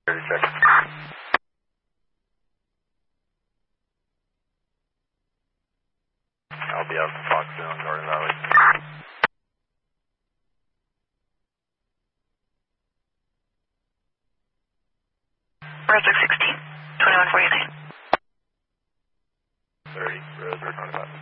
30 seconds. I'll be out to Fox soon, Garden Valley. Brunswick 16, 2149. 30, Rose, 25.